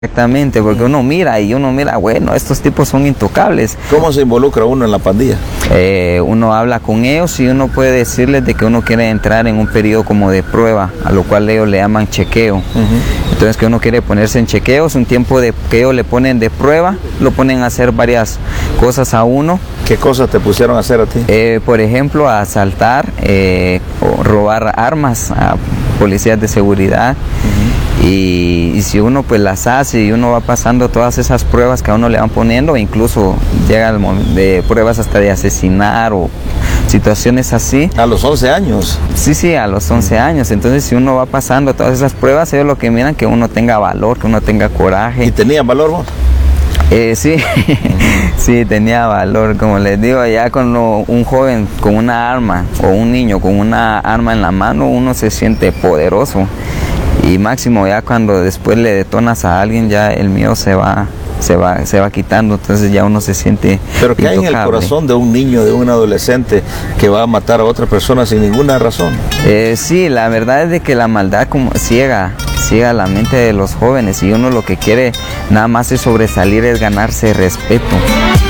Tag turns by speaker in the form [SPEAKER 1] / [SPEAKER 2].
[SPEAKER 1] Exactamente, porque uno mira, bueno, estos tipos son intocables.
[SPEAKER 2] ¿Cómo se involucra uno en la pandilla?
[SPEAKER 1] Uno habla con ellos y uno puede decirles de que uno quiere entrar en un periodo como de prueba, a lo cual ellos le llaman chequeo. Entonces que uno quiere ponerse en chequeo, es un tiempo que ellos le ponen de prueba, lo ponen a hacer varias cosas a uno.
[SPEAKER 2] ¿Qué cosas te pusieron a hacer a ti?
[SPEAKER 1] Por ejemplo, a asaltar o robar armas a policías de seguridad. Y si uno pues las hace y uno va pasando todas esas pruebas que a uno le van poniendo, incluso llega el momento de pruebas hasta de asesinar o situaciones así.
[SPEAKER 2] ¿A los 11 años?
[SPEAKER 1] Sí, a los 11 años. Entonces si uno va pasando todas esas pruebas, ellos lo que miran que uno tenga valor, que uno tenga coraje.
[SPEAKER 2] ¿Y tenía valor vos?
[SPEAKER 1] Sí, sí, tenía valor. Como les digo, ya cuando un joven con una arma o un niño con una arma en la mano, uno se siente poderoso. Y máximo ya cuando después le detonas a alguien, ya el miedo se va quitando, entonces ya uno se siente
[SPEAKER 2] ¿Pero qué hay en el
[SPEAKER 1] intocable.
[SPEAKER 2] corazón de un niño, de un adolescente que va a matar a otra persona sin ninguna razón?
[SPEAKER 1] Sí, la verdad es de que la maldad como ciega la mente de los jóvenes y uno lo que quiere nada más es sobresalir, es ganarse respeto.